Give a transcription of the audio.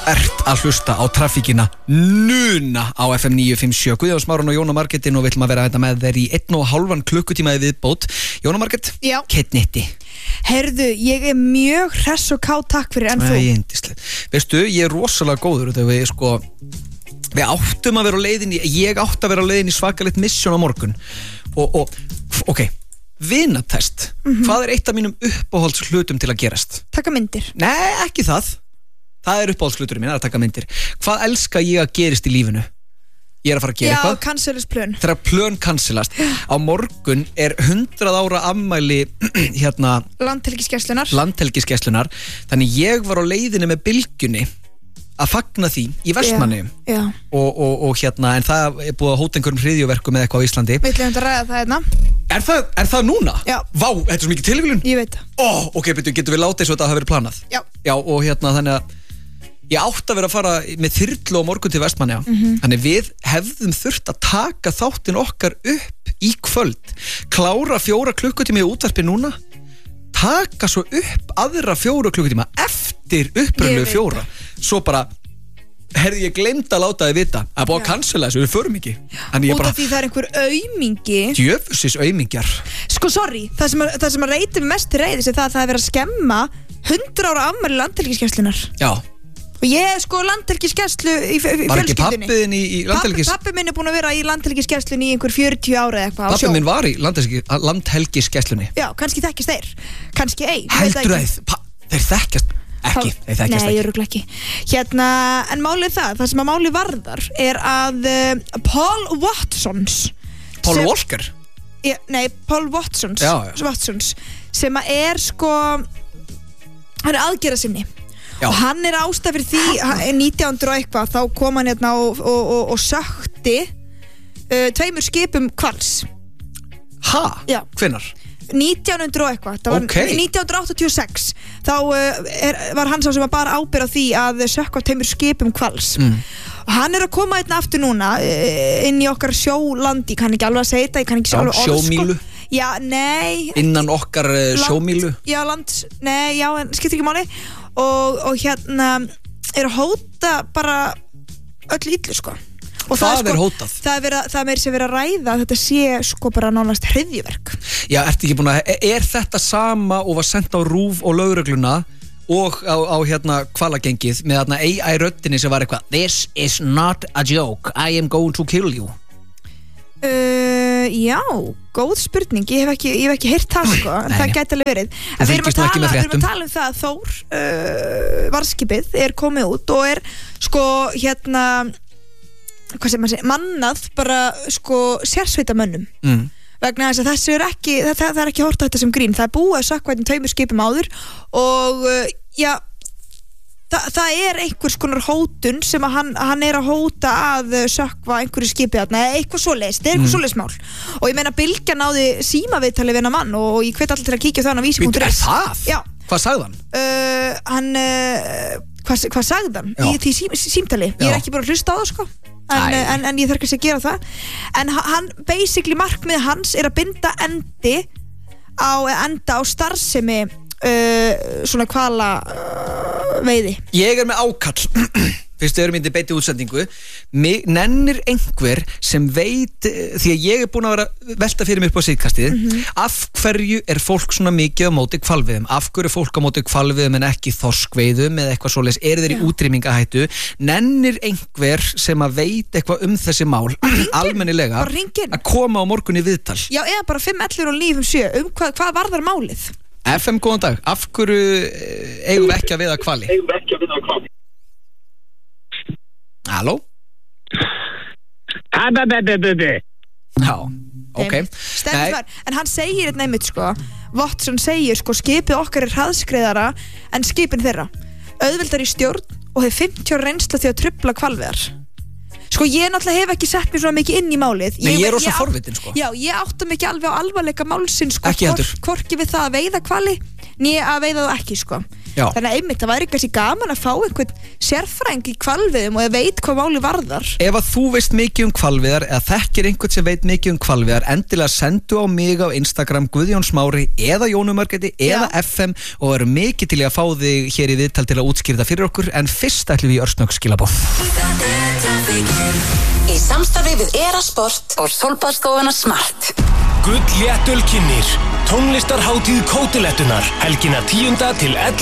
ert að hlusta á traffíkina Nuna á FM 957. Guðjón Smáran og Jóna Margetin og við ætlum að vera þetta með þeir í 1,5 klukkutíma í viðbót. Jóna Marget, Kettnitti. Herðu, ég mjög hress og kátt, takk fyrir, en þú? Æ, veistu, ég rosalega góður þegar við áttum að vera á leiðinni, ég átt að vera á leiðinni svakalegt mission á morgun og ok, vinatest. Hvað eitt af mínum uppáhalds hlutum til að gerast? Taka myndir. Nei, ekki það. Það uppáhaldsluturinn minn, að taka myndir. Hvað elska ég að gerist í lífinu? Ég að fara að gera eitthvað. Já, cancelast plön. Þegar plön cancelast. Á morgun 100 ára afmæli Landhelgisgæslunnar. Þannig ég var á leiðinni með bylgjunni að fagna því í Vestmannaeyjum. Já. Og en það búið að hóta einhverjum hryðjuverkum eða eitthvað á Íslandi. Við ætlum að ræða það hérna. Er það núna? Já. Vá, þetta svo mikið tilvílun. Ég veit það. Ok, getum við látið svo að það hafi verið planað? Já. Já, og þannig að ég átti að vera að fara með þyrlu á morgun til Vestmannaeyja. Þannig við hefðum þurft að taka þáttinn okkar upp í kvöld, klára 4 klukkutíma í útvarpi núna, taka svo upp aðra 4 klukkutíma eftir upprunalegu 4. Svo bara, herði ég glemt að láta þið vita að búið að cancela þessu, við förum ekki. Út af því það einhver aumingi. Djöfusins aumingjar. Sko, sorry, það sem að reytir mest til reiðis það að það verið að skemma 100 ára afmæli Landhelgisgæslunnar. Já. Og ég Landhelgisgæslu í fjölskyldunni. Var ekki pappiðin í Landhelgis? Pappi minn búin að vera í Landhelgisgæslunni í einhver 40 ára eða eitthvað á sjó. Pappi minn var í Landhelgisgæslunni. Já, kannski þekkist þeir. Kannski ei. Heldur þeir þekkjast ekki. Þeir þekkjast ekki. Nei, ég rugla ekki. En málið það sem að málið varðar að Paul Watsons. Paul Walker? Nei, Paul Watsons. Watsons. Sem að hann aðgerðasinni. Já. Og hann ástæð fyrir því 1900 og eitthvað þá kom hann hérna og sökti 2 skipum hvals. Ha? Já. Hvenær? 1900 og eitthvað. Það var 1986. Þá var hann sá sem var bara ábyrgð á því að sökka 2 skipum hvals. Og hann að koma hérna aftur núna inn í okkar sjólandi, ég kann ekki alveg að segja þetta, ég kann ekki alveg sjómílu. Já, nei. Innan okkar sjómílu. Já, en skiptir ekki máli. Og að hóta bara öll illu, sko. Og það hótað. Það meiri sem verið að ræða að þetta sé bara nánast hryðjuverk. Já, ertu ekki búin að, þetta sama og var sendt á RÚV og lögregluna og á hvalagengið með AI-röddinni sem var eitthvað This is not a joke, I am going to kill you. Já, góð spurning. Ég hef ekki heyrt það, sko. Það gæti alveg verið. En við erum að tala um það að Þór varskipið komið út og hvað sem maður segir, mannað bara sérsveitamönnum. Vegna þess að þessu ekki, það ekki horft á þetta sem grín. Það búið að sökkva 2 skipum áður og það einhvers konar hótun sem að hann að hóta að sökkva einhverju skipi þarna, eitthvað svoleiðis, það eitthvað svoleiðis mál. Og ég meina Bylgja náði símaviðtali við hennar mann og ég hvet allir til að kíkja á það á vísi.is. Er það? Já. Hvað sagði hann? Hvað sagði hann? Í því símtali. Ég ekki bara að hlusta á það, sko. En ég þarf ekki að gera það. En hann, basically markmið hans að binda enda á starfsemi svona hvala veiði. Ég með ákall fyrst við erum í beiti útsendingu. Nennir einhver sem veit, því að ég búin að vera velta fyrir mér upp á síðkastið, af hverju fólk svona mikið á móti hvalveiðum? Af hverju fólk á móti hvalveiðum en ekki þorskveiðum eða eitthvað svoleiðis? Þeir í útrýmingahættu? Nennir einhver sem að veit eitthvað þessi mál almennilega að koma á morgun í viðtal? Já, eða bara 511 og 957 hvað varðar málið? FM, góðan dag. Af hverju eigum við ekki að veiða hvali? Halló? Já, ok. En hann segir þetta nefnitt, sko. Watson segir, sko, skipið okkar hraðskreiðara en skipin þeirra. Auðveldar í stjórn og hefur 50 ára reynsla því að trufla hvalveiðar. Sko, ég náttúrulega hef ekki sett mér svona mikið inn í málið. Nei, ég rosa forvitin, sko. Já, ég átta mig ekki alveg á alvarleika málsins, sko. Ekki heldur. Hvorki við það að veiða hvali, né að veiða það ekki, sko. Þannig að einmitt, það væri kannski gaman að fá einhvern sérfræðing í hvalveiðum og veit hvað máli varðar. Ef að þú veist mikið hvalveiðar eða þekkir einhvern sem veit mikið hvalveiðar, endilega sendu á mig á Instagram Guðjón Smári eða Jónu Margréti eða FM og erum mikið til að fá þig hér í viðtal til að útskýra það fyrir okkur, en fyrst ætlum við í örsnögg skilaboð. Í samstarfi við Erasport og Sólbaðsstofuna Smart. Gull léttöl kynnir tónlistarhátíð Kótilettunar helgina 10. til 11.